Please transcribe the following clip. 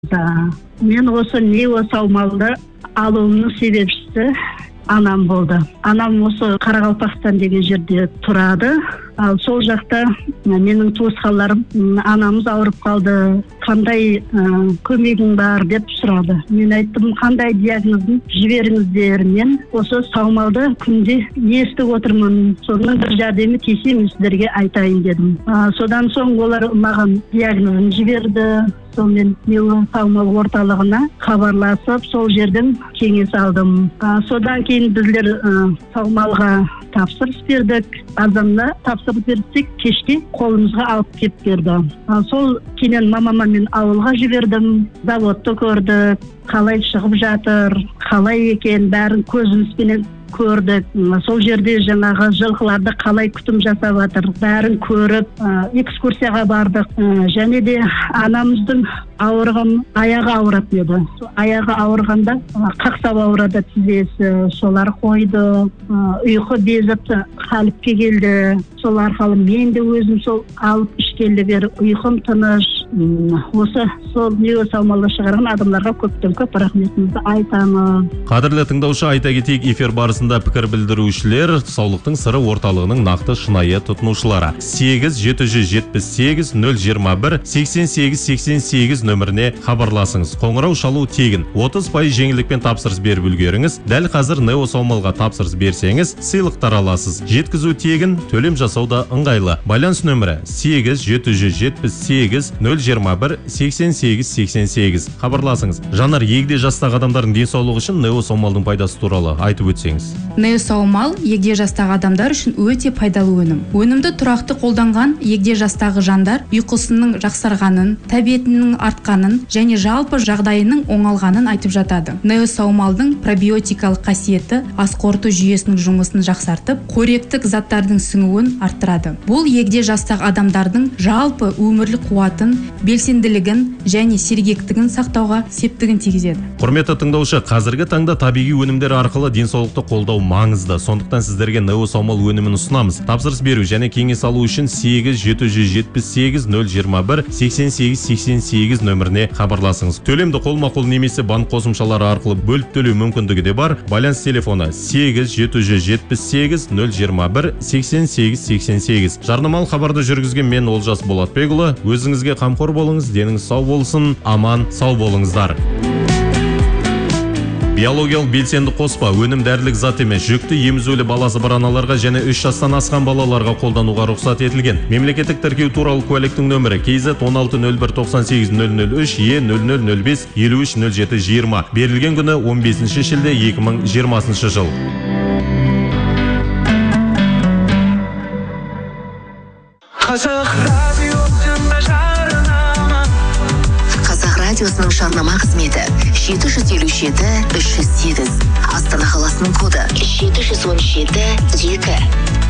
Мен осы неосаумалды алуымның себепшісі анам болды. Анам осы Қарақалпақстан деген жерде тұрады. Ал сол жақта менің туысқандарым анамыз ауырып қалды, қандай көмегің бар деп сұрады. Мен айттым, қандай диагнозын жіберіңіздер, мен осы саумалды күнде естіп отырмын, соның бір жәрдемі тисе мен сіздерге айтайын дедім. Содан соң олар маған диагнозын жіберді. Сонымен неосаумал орталығына хабарласып, сол жерден кеңес алдым. Содан кейін біздер саумалға тапсырыс бердік. Азанда тапсырыс бердік, кешке қолымызға алып кеп берді. Сол кейін мамама мен ауылға жібердім. Заводты көрдік, қалай шығып жатыр, қалай екен, бәрін көзімізбен көрдік. Сол жерде жаңағы жылқыларды қалай күтім жасап жатыр, бәрін көріп, экскурсияға бардық. Және де анамыздың ауырған, аяғы ауыратын еді. Аяғы ауырғанда қақсап ауырады тізесі, солар қойды. Ұйқы безіп қалыпқа келді. Сол арқылы мен де өзім сол алып ішкелі бері ұйқым тыныш. Осы сол неосаумалды шығарған адамдарға көптен көп рахметімізді айтамын. Қадірлі тыңдаушы, айта кетейік, эфир барысында пікір білдірушілер саулықтың сыры орталығының нақты шынайы тұтынушылары. 8-778-021-88-88 нөміріне хабарласыңыз. Қоңырау шалу тегін. 30% жеңілдікпен тапсырыс беріп үлгеріңіз. Дәл қазір неосаумалға тапсырыс берсеңіз, сыйлықтар аласыз. Жеткізу тегін, төлем жасауда ыңғайлы. Байланыс нөмірі 8-778-021-88-88. Хабарласыңыз. Жанар, егде жастағы адамдардың денсаулығы үшін неосаумалдың пайдасы туралы айтып өтсеңіз. Неосаумал егде жастағы адамдар үшін өте пайдалы өнім. Өнімді тұрақты қолданған егде жастағы жандар ұйқысының жақсарғанын, тәбетінің артқанын және жалпы жағдайының оңалғанын айтып жатады. Неосаумалдың пробиотикалық қасиеті ас қорыту жүйесінің жұмысын жақсартып, қоректік заттардың сіңуін арттырады. Бұл егде жастағы адамдардың жалпы өмірлік қуатын, белсенділігін және сергектігін сақтауға септігін тигізеді. Құрметті тыңдаушы, қазіргі таңда табиғи өнімдер арқылы денсаулықты қолдау маңызды. Сондықтан сіздерге неосаумал өнімін ұсынамыз. Тапсырыс беру және кеңес алу үшін 8-778-021-88-88 нөміріне хабарласыңыз. Төлемді қолма-қол немесе банк қосымшалары арқылы бөліп төлеу мүмкіндігі де бар. Байланыс телефоны 8-778-021-88-88. Жарнамалық хабарды жүргізген мен Олжас Болатбекұлы. Өзіңізге қамқор болыңыз, деніңіз сау болсын, аман сау болыңыздар. Биологиялық белсенді қоспа өнім дәрілік зат емес, жүкті емізулі баласы бар аналарға және 3 жастан асқан балаларға қолдануға рұқсат етілген. Мемлекеттік тіркеу туралы куәліктің нөмірі KZ 160198-003 E0005 530720. Берілген күні 15 шілде 2020 жыл. Қазақ радиосының жарнама қызметі 757-308. Астана қаласының коды 717-2.